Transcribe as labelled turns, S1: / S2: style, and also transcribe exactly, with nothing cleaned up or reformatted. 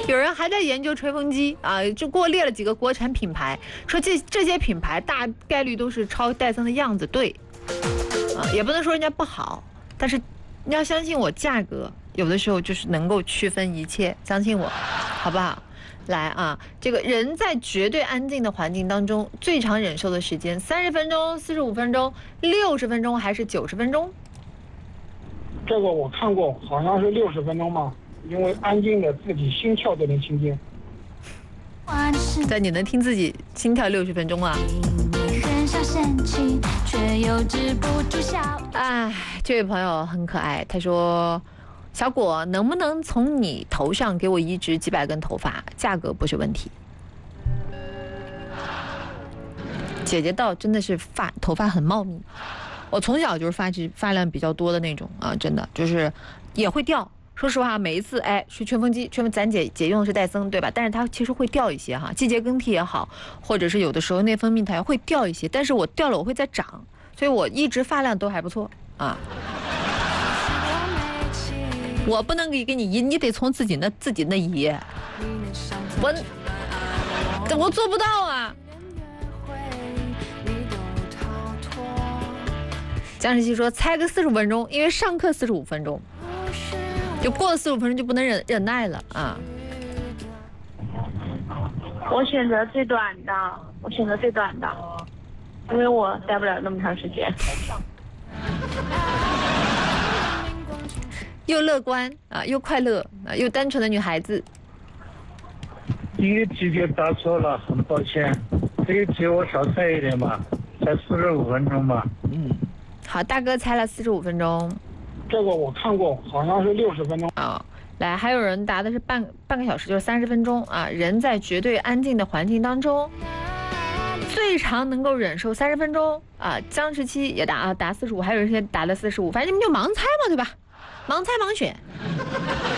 S1: 有人还在研究吹风机啊，就给我列了几个国产品牌，说这这些品牌大概率都是抄戴森的样子，对，啊，也不能说人家不好，但是你要相信我，价格有的时候就是能够区分一切，相信我，好不好？来啊，这个人在绝对安静的环境当中，最长忍受的时间三十分钟、四十五分钟、六十分钟还是九十分钟？
S2: 这个我看过，好像是六十分钟嘛，因为安静的自己心跳都能听见。
S1: 对，你能听自己心跳六十分钟啊？哎，这位朋友很可爱，他说。小果，能不能从你头上给我移植几百根头发？价格不是问题。姐姐倒真的是发头发很茂密，我从小就是发质发量比较多的那种啊，真的就是也会掉。说实话，每一次哎是吹风机，吹风咱姐姐用的是戴森对吧？但是它其实会掉一些哈，季节更替也好，或者是有的时候内分泌它会掉一些，但是我掉了我会再长，所以我一直发量都还不错啊。我不能给给你移，你得从自己那自己那移，我我做不到啊。江石溪说猜个四十五分钟，因为上课四十五分钟，就过了四十五分钟就不能忍忍耐了啊。
S3: 我选择最短的，我选择最短的，因为我待不了那么长时间。
S1: 又乐观啊，又快乐啊，又单纯的女孩子。
S4: 第一题就答错了，很抱歉。这一题我少猜一点吧，才四十五分钟吧。
S1: 嗯，好，大哥猜了四十五分钟。
S2: 这个我看过，好像是六十分钟
S1: 啊、哦。来，还有人答的是半半个小时，就是三十分钟啊。人在绝对安静的环境当中，最长能够忍受三十分钟啊。江十七也答啊，答四十五，还有一些答了四十五，反正你们就盲猜嘛，对吧？盲猜盲选。